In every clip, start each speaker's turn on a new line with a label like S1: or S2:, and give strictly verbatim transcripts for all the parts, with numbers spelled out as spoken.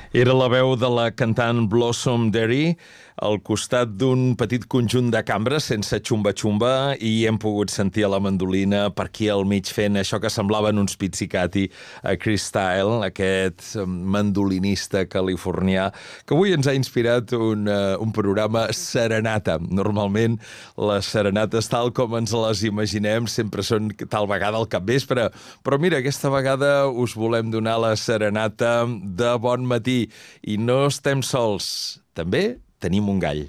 S1: Era la veu de la cantant Blossom Derry al costat d'un petit conjunt de cambres sense xumba-xumba i hem pogut sentir a la mandolina per aquí al mig fent això que semblaven uns pizzicati a Chris Style, aquest mandolinista californià que avui ens ha inspirat un, uh, un programa serenata. Normalment les serenates tal com ens les imaginem sempre són tal vegada al capvespre, però mira, aquesta vegada us volem donar la serenata de bon matí i no estem sols. També tenim un gall.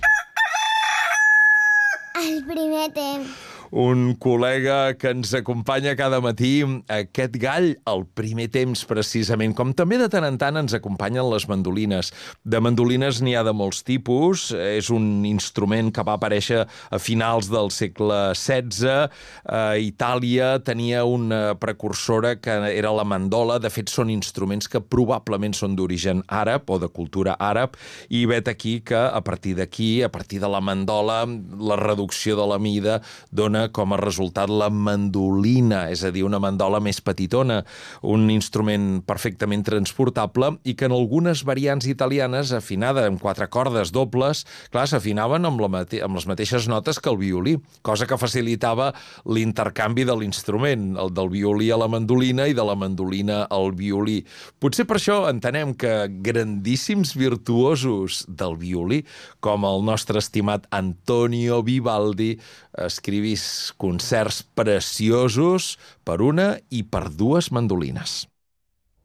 S2: El primer temps.
S1: Un col·lega que ens acompanya cada matí, aquest gall, al primer temps, precisament, com també de tant en tant ens acompanyen les mandolines. De mandolines n'hi ha de molts tipus, és un instrument que va aparèixer a finals del segle setze. A Itàlia tenia una precursora que era la mandola, de fet són instruments que probablement són d'origen àrab o de cultura àrab, i vet aquí que a partir d'aquí, a partir de la mandola, la reducció de la mida dona com a resultat la mandolina, és a dir, una mandola més petitona, un instrument perfectament transportable i que en algunes variants italianes, afinada amb quatre cordes dobles, clar, s'afinaven amb, la mate amb les mateixes notes que el violí, cosa que facilitava l'intercanvi de l'instrument, el del violí a la mandolina i de la mandolina al violí. Potser per això entenem que grandíssims virtuosos del violí, com el nostre estimat Antonio Vivaldi, escrivís concerts preciosos per una i per dues mandolines.